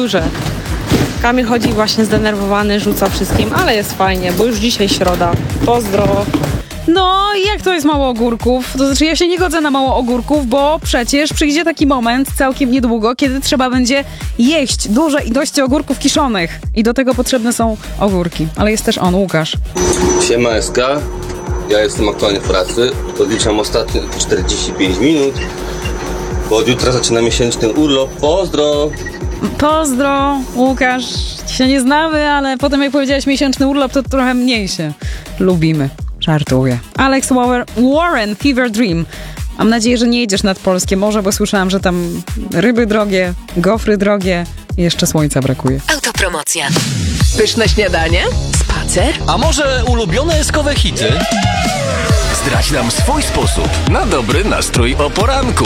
duże. Kamil chodzi właśnie zdenerwowany, rzuca wszystkim, ale jest fajnie, bo już dzisiaj środa. Pozdro. No, jak to jest mało ogórków? To znaczy, ja się nie godzę na mało ogórków, bo przecież przyjdzie taki moment całkiem niedługo, kiedy trzeba będzie jeść duże ilości ogórków kiszonych. I do tego potrzebne są ogórki. Ale jest też on, Łukasz. Siema SK, ja jestem aktualnie w pracy, odliczam ostatnie 45 minut, bo od jutra zaczyna miesięczny urlop. Pozdro! Pozdro, Łukasz. Się nie znamy, ale potem jak powiedziałeś miesięczny urlop, to trochę mniej się lubimy. Żartuję. Alex Warren, Fever Dream. Mam nadzieję, że nie jedziesz nad polskie morze, bo słyszałam, że tam ryby drogie, gofry drogie i jeszcze słońca brakuje. Autopromocja. Pyszne śniadanie? Spacer? A może ulubione eskowe hity? Zdradź nam swój sposób na dobry nastrój o poranku.